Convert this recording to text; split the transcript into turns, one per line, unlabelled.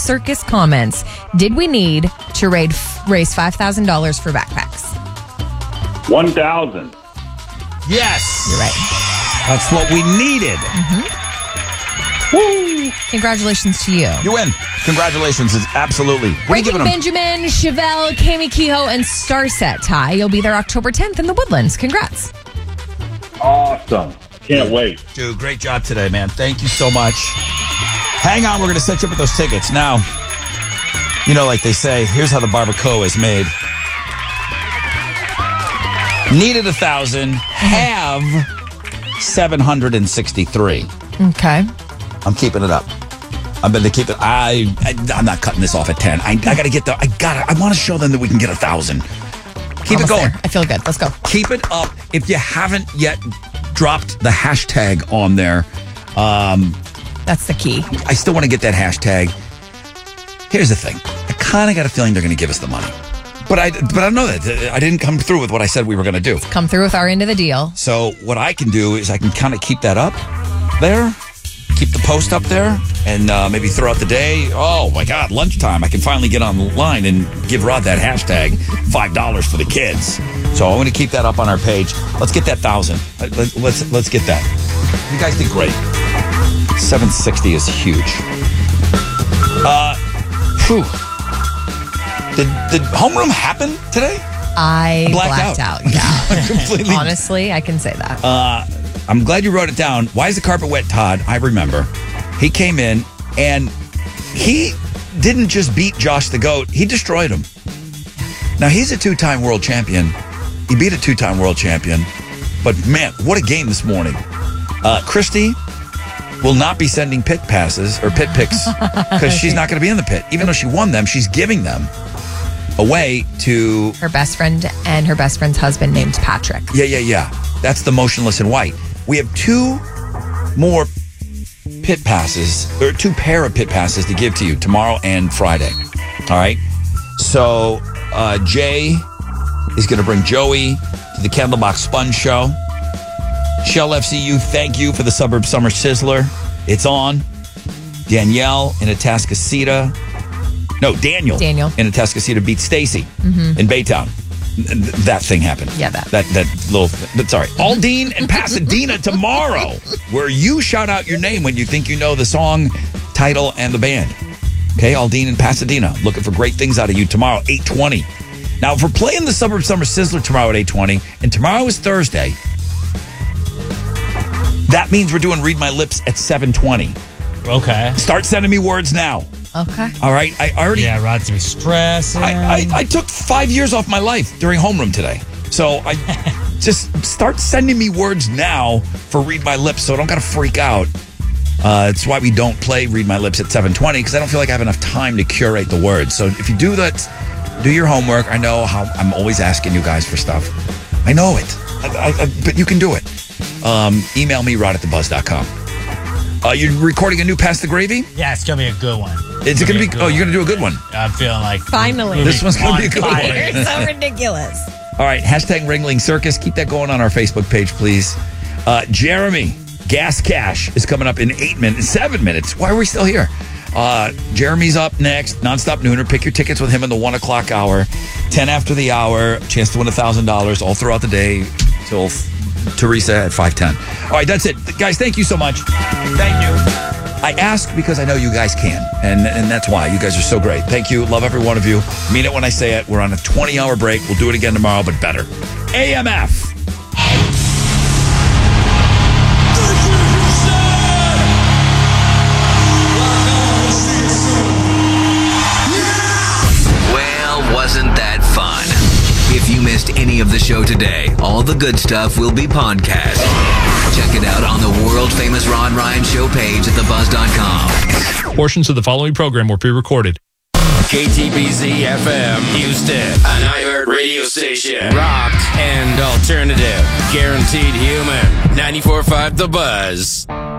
Circus comments, did we need to raise $5,000 for backpacks?
1,000.
Yes.
You're right.
That's what we needed.
Woo! Congratulations to you.
You win. Congratulations. Absolutely. What are you
Breaking
giving them?
Benjamin, Chevelle, Cami Kehoe, and Starset Ty. You'll be there October 10th in the Woodlands. Congrats.
Awesome. Can't wait.
Dude, great job today, man. Thank you so much. Hang on. We're going to set you up with those tickets. Now, you know, like they say, here's how the barbacoa is made. Needed 1,000. Have 763.
Okay.
I'm keeping it up. I'm going to keep it. I'm not cutting this off at 10. I got to get the. I want to show them that we can get 1,000. Keep
Almost
it going.
there. I feel good. Let's go.
Keep it up. If you haven't yet dropped the hashtag on there,
That's the key.
I still want to get that hashtag. Here's the thing. I kind of got a feeling they're going to give us the money. But I don't know that. I didn't come through with what I said we were going to do.
Come through with our end of the deal.
So what I can do is I can kind of keep that up there. Keep the post up there and maybe throughout the day. Oh, my God, lunchtime. I can finally get online and give Rod that hashtag, $5 for the kids. So I'm going to keep that up on our page. Let's get that 1,000. Let's get that. You guys did great. 760 is huge. Phew. Did homeroom happen today?
I
blacked
out. Yeah.
Completely.
Honestly, I can say that.
I'm glad you wrote it down. Why is the carpet wet, Todd? I remember. He came in and he didn't just beat Josh the Goat. He destroyed him. Now, he's a two-time world champion. He beat a two-time world champion. But, man, what a game this morning. Christy will not be sending pit passes or pit picks because she's not going to be in the pit. Even though she won them, she's giving them away to
her best friend and her best friend's husband named Patrick.
Yeah. That's the motionless in white. We have two more pit passes, or two pair of pit passes to give to you tomorrow and Friday. All right? So Jay is going to bring Joey to the Candlebox Sponge Show. Shell FCU, thank you for the Suburb Summer Sizzler. It's on. Danielle in Atascocita. No, Daniel in Atascocita beat Stacy in Baytown. That thing happened.
Yeah, that
little. Sorry, Aldine and Pasadena tomorrow, where you shout out your name when you think you know the song title and the band. Okay, Aldine and Pasadena, looking for great things out of you tomorrow, 8:20. Now, if we're playing the Suburb Summer Sizzler tomorrow at 8:20, and tomorrow is Thursday, that means we're doing Read My Lips at 7:20.
Okay.
Start sending me words now.
Okay.
All right. I already.
Yeah, Rod's gonna be stressing.
I took 5 years off my life during homeroom today. So I just start sending me words now for Read My Lips so I don't got to freak out. It's why we don't play Read My Lips at 7:20 because I don't feel like I have enough time to curate the words. So if you do that, do your homework. I know how I'm always asking you guys for stuff. I know it. But you can do it. Email me, rod@thebuzz.com. You're recording a new Pass the Gravy?
Yeah, it's gonna be a good one.
Is it gonna be? Oh, you're gonna do a good one.
I'm feeling like
finally.
This one's gonna be a good one.
You're so ridiculous.
All right, hashtag Ringling Circus. Keep that going on our Facebook page, please. Jeremy, Gas Cash is coming up in 7 minutes. Why are we still here? Jeremy's up next. Nonstop Nooner. Pick your tickets with him in the 1 o'clock hour. 10 after the hour. Chance to win $1,000 all throughout the day till Teresa at 5:10. All right, that's it. Guys, thank you so much. Thank you. I ask because I know you guys can, and that's why. You guys are so great. Thank you. Love every one of you. Mean it when I say it. We're on a 20-hour break. We'll do it again tomorrow, but better. AMF.
Well, wasn't that fun? If you missed any of the show today, all the good stuff will be podcast. Check it out on the world-famous Rod Ryan Show page at thebuzz.com.
Portions of the following program were pre-recorded.
KTBZ FM, Houston, an iHeart radio station. Rock and alternative, guaranteed human. 94.5 The Buzz.